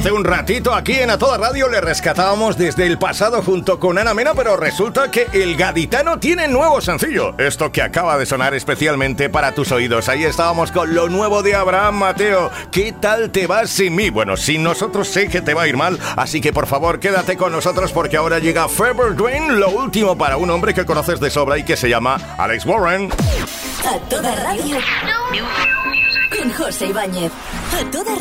Hace un ratito aquí en A Toda Radio le rescatábamos desde el pasado junto con Ana Mena, pero resulta que El Gaditano tiene nuevo sencillo. Esto que acaba de sonar especialmente para tus oídos. Ahí estábamos con lo nuevo de Abraham Mateo. ¿Qué tal te vas sin mí? Bueno, sin nosotros sé que te va a ir mal, así que por favor quédate con nosotros porque ahora llega Favour Dwayne, lo último para un hombre que conoces de sobra y que se llama Alex Warren. A Toda Radio con José Ibáñez. A Toda